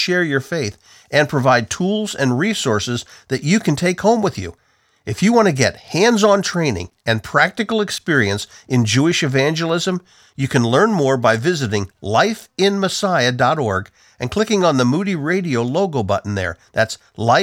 share your faith and provide tools and resources that you can take home with you. If you want to get hands-on training and practical experience in Jewish evangelism, you can learn more by visiting lifeinmessiah.org and clicking on the Moody Radio logo button there. That's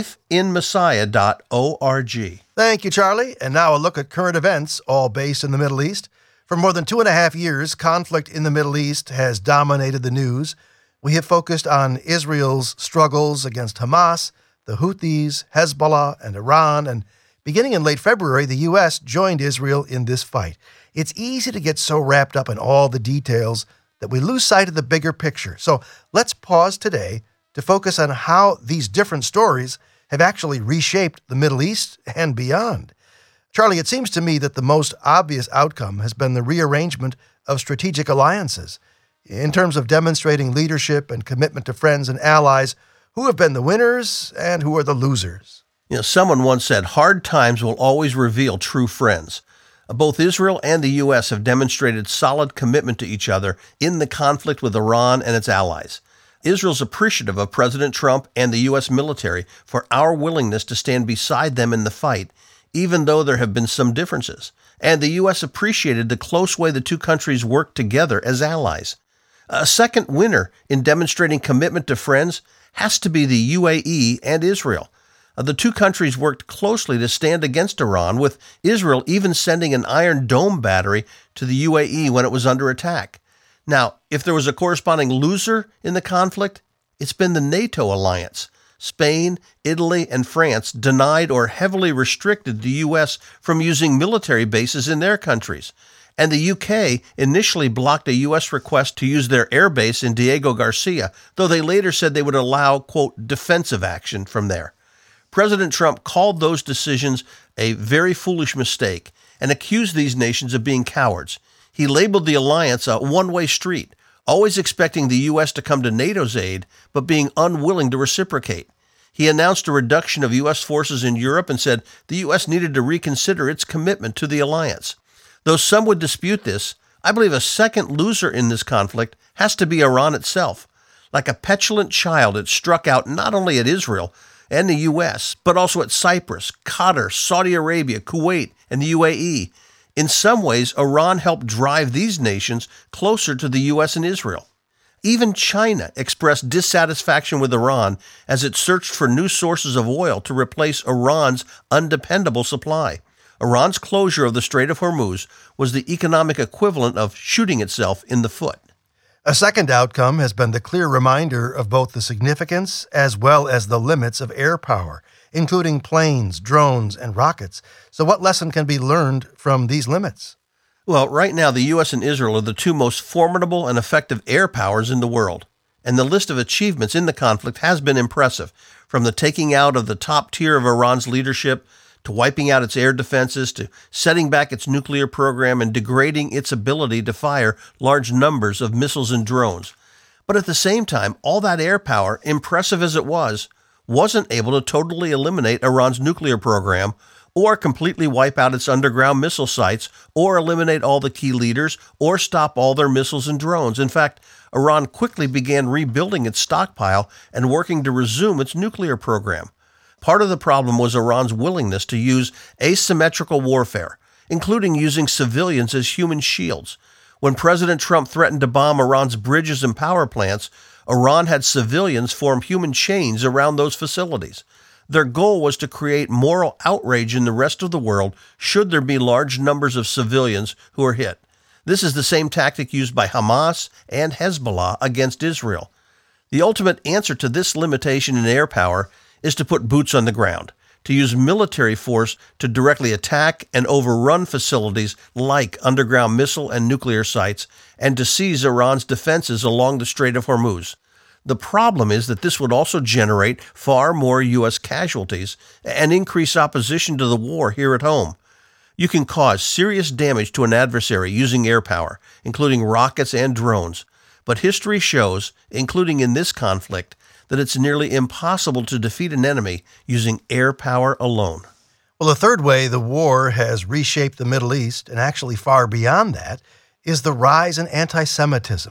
lifeinmessiah.org. Thank you, Charlie. And now a look at current events, all based in the Middle East. For more than 2.5 years, conflict in the Middle East has dominated the news. We have focused on Israel's struggles against Hamas, the Houthis, Hezbollah, and Iran, and beginning in late February, the U.S. joined Israel in this fight. It's easy to get so wrapped up in all the details that we lose sight of the bigger picture. So let's pause today to focus on how these different stories have actually reshaped the Middle East and beyond. Charlie, it seems to me that the most obvious outcome has been the rearrangement of strategic alliances. In terms of demonstrating leadership and commitment to friends and allies, who have been the winners and who are the losers? Someone once said, hard times will always reveal true friends. Both Israel and the U.S. have demonstrated solid commitment to each other in the conflict with Iran and its allies. Israel's appreciative of President Trump and the U.S. military for our willingness to stand beside them in the fight, even though there have been some differences. And the U.S. appreciated the close way the two countries worked together as allies. A second winner in demonstrating commitment to friends has to be the UAE and Israel. The two countries worked closely to stand against Iran, with Israel even sending an Iron Dome battery to the UAE when it was under attack. Now, if there was a corresponding loser in the conflict, it's been the NATO alliance. Spain, Italy, and France denied or heavily restricted the U.S. from using military bases in their countries. And the UK initially blocked a U.S. request to use their air base in Diego Garcia, though they later said they would allow, quote, defensive action from there. President Trump called those decisions a very foolish mistake and accused these nations of being cowards. He labeled the alliance a one-way street, always expecting the U.S. to come to NATO's aid, but being unwilling to reciprocate. He announced a reduction of U.S. forces in Europe and said the U.S. needed to reconsider its commitment to the alliance. Though some would dispute this, I believe a second loser in this conflict has to be Iran itself. Like a petulant child, it struck out not only at Israel and the U.S., but also at Cyprus, Qatar, Saudi Arabia, Kuwait, and the UAE. In some ways, Iran helped drive these nations closer to the U.S. and Israel. Even China expressed dissatisfaction with Iran as it searched for new sources of oil to replace Iran's undependable supply. Iran's closure of the Strait of Hormuz was the economic equivalent of shooting itself in the foot. A second outcome has been the clear reminder of both the significance as well as the limits of air power, including planes, drones, and rockets. So what lesson can be learned from these limits? Well, right now, the U.S. and Israel are the two most formidable and effective air powers in the world. And the list of achievements in the conflict has been impressive, from the taking out of the top tier of Iran's leadership, to wiping out its air defenses, to setting back its nuclear program and degrading its ability to fire large numbers of missiles and drones. But at the same time, all that air power, impressive as it was, wasn't able to totally eliminate Iran's nuclear program, or completely wipe out its underground missile sites, or eliminate all the key leaders, or stop all their missiles and drones. In fact, Iran quickly began rebuilding its stockpile and working to resume its nuclear program. Part of the problem was Iran's willingness to use asymmetrical warfare, including using civilians as human shields. When President Trump threatened to bomb Iran's bridges and power plants, Iran had civilians form human chains around those facilities. Their goal was to create moral outrage in the rest of the world should there be large numbers of civilians who are hit. This is the same tactic used by Hamas and Hezbollah against Israel. The ultimate answer to this limitation in air power is to put boots on the ground, to use military force to directly attack and overrun facilities like underground missile and nuclear sites, and to seize Iran's defenses along the Strait of Hormuz. The problem is that this would also generate far more U.S. casualties and increase opposition to the war here at home. You can cause serious damage to an adversary using air power, including rockets and drones. But history shows, including in this conflict, that it's nearly impossible to defeat an enemy using air power alone. Well, the third way the war has reshaped the Middle East, and actually far beyond that, is the rise in anti-Semitism.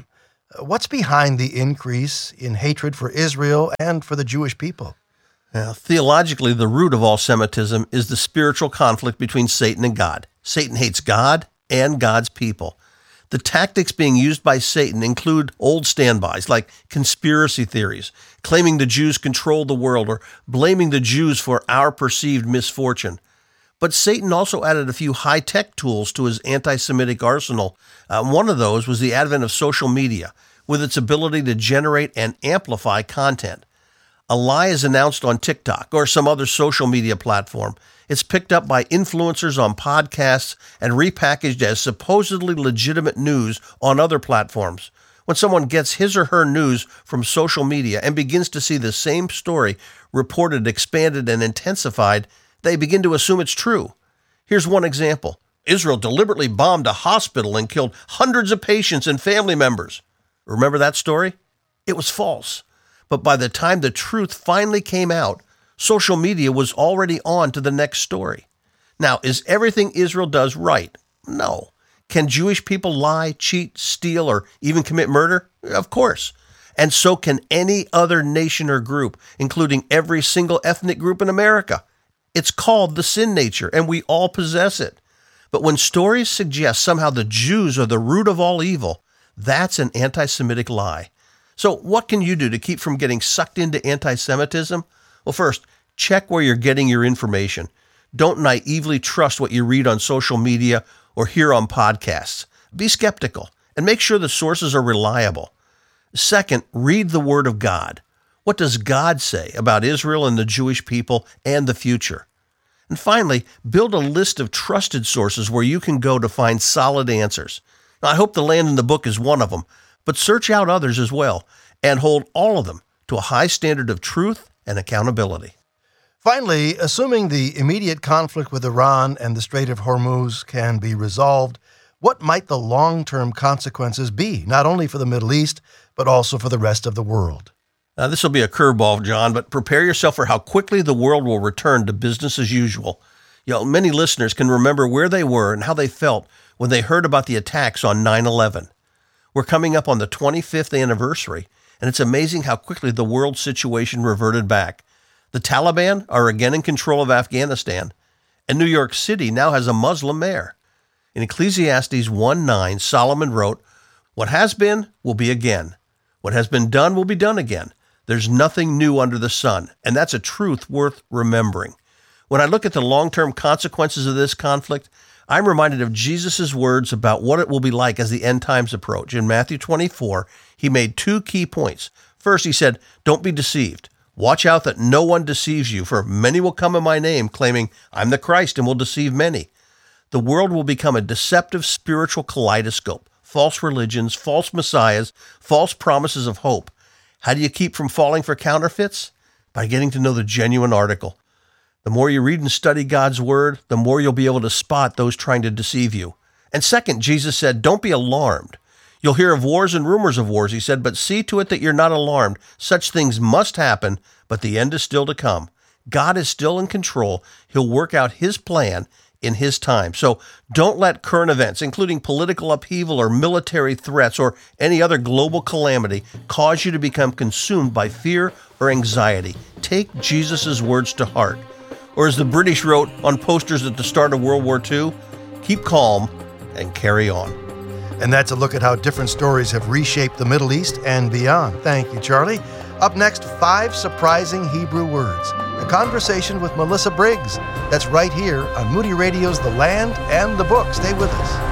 What's behind the increase in hatred for Israel and for the Jewish people? Now, theologically, the root of all Semitism is the spiritual conflict between Satan and God. Satan hates God and God's people. The tactics being used by Satan include old standbys like conspiracy theories, claiming the Jews control the world, or blaming the Jews for our perceived misfortune. But Satan also added a few high-tech tools to his anti-Semitic arsenal. One of those was the advent of social media, with its ability to generate and amplify content. A lie is announced on TikTok or some other social media platform. It's picked up by influencers on podcasts and repackaged as supposedly legitimate news on other platforms. When someone gets his or her news from social media and begins to see the same story reported, expanded, and intensified, they begin to assume it's true. Here's one example. Israel deliberately bombed a hospital and killed hundreds of patients and family members. Remember that story? It was false. But by the time the truth finally came out, social media was already on to the next story. Now, is everything Israel does right? No. Can Jewish people lie, cheat, steal, or even commit murder? Of course. And so can any other nation or group, including every single ethnic group in America. It's called the sin nature, and we all possess it. But when stories suggest somehow the Jews are the root of all evil, that's an anti-Semitic lie. So what can you do to keep from getting sucked into anti-Semitism? Well, first, check where you're getting your information. Don't naively trust what you read on social media or hear on podcasts. Be skeptical and make sure the sources are reliable. Second, read the Word of God. What does God say about Israel and the Jewish people and the future? And finally, build a list of trusted sources where you can go to find solid answers. Now, I hope The Land in the Book is one of them, but search out others as well and hold all of them to a high standard of truth and accountability. Finally, assuming the immediate conflict with Iran and the Strait of Hormuz can be resolved, what might the long-term consequences be, not only for the Middle East, but also for the rest of the world? Now, this will be a curveball, John, but prepare yourself for how quickly the world will return to business as usual. Many listeners can remember where they were and how they felt when they heard about the attacks on 9/11. We're coming up on the 25th anniversary, and it's amazing how quickly the world situation reverted back. The Taliban are again in control of Afghanistan, and New York City now has a Muslim mayor. In Ecclesiastes 1:9, Solomon wrote, "What has been will be again. What has been done will be done again. There's nothing new under the sun," and that's a truth worth remembering. When I look at the long-term consequences of this conflict, I'm reminded of Jesus' words about what it will be like as the end times approach. In Matthew 24, he made two key points. First, he said, "Don't be deceived. Watch out that no one deceives you, for many will come in my name, claiming I'm the Christ, and will deceive many." The world will become a deceptive spiritual kaleidoscope. False religions, false messiahs, false promises of hope. How do you keep from falling for counterfeits? By getting to know the genuine article. The more you read and study God's word, the more you'll be able to spot those trying to deceive you. And second, Jesus said, don't be alarmed. You'll hear of wars and rumors of wars, he said, but see to it that you're not alarmed. Such things must happen, but the end is still to come. God is still in control. He'll work out his plan in his time. So don't let current events, including political upheaval or military threats or any other global calamity, cause you to become consumed by fear or anxiety. Take Jesus' words to heart. Or as the British wrote on posters at the start of World War II, keep calm and carry on. And that's a look at how different stories have reshaped the Middle East and beyond. Thank you, Charlie. Up next, 5 surprising Hebrew words. A conversation with Melissa Briggs. That's right here on Moody Radio's The Land and the Book. Stay with us.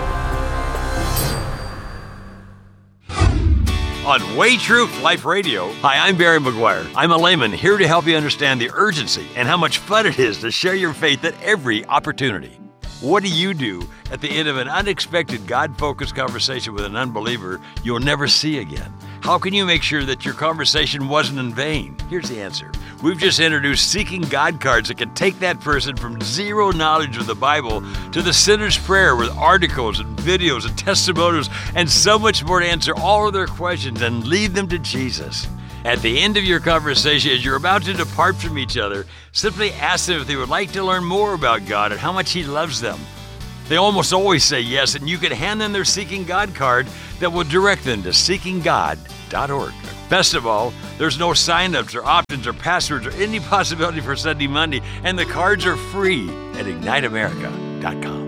On Way Truth Life Radio. Hi, I'm Barry McGuire. I'm a layman here to help you understand the urgency and how much fun it is to share your faith at every opportunity. What do you do at the end of an unexpected God-focused conversation with an unbeliever you'll never see again? How can you make sure that your conversation wasn't in vain? Here's the answer. We've just introduced Seeking God cards that can take that person from zero knowledge of the Bible to the sinner's prayer with articles and videos and testimonials and so much more to answer all of their questions and lead them to Jesus. At the end of your conversation, as you're about to depart from each other, simply ask them if they would like to learn more about God and how much He loves them. They almost always say yes, and you can hand them their Seeking God card that will direct them to seekinggod.org. Best of all, there's no sign-ups or options or passwords or any possibility for Sunday Monday, and the cards are free at IgniteAmerica.com.